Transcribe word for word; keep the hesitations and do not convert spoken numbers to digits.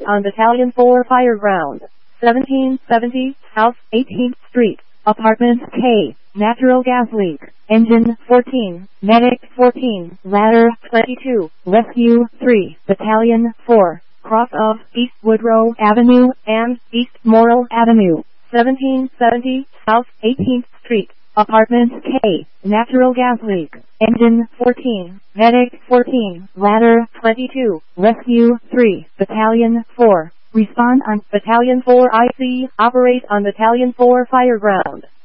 on Battalion four Fireground. seventeen seventy South eighteenth Street, Apartment K, natural gas leak. Engine fourteen, Medic fourteen, Ladder twenty-two, Rescue three, Battalion four, cross of East Woodrow Avenue and East Morrill Avenue. seventeen seventy South eighteenth Street, Apartment K, natural gas leak. Engine fourteen, Medic fourteen, Ladder twenty-two, Rescue three, Battalion four. Respond on Battalion four I C, operate on Battalion four Fireground.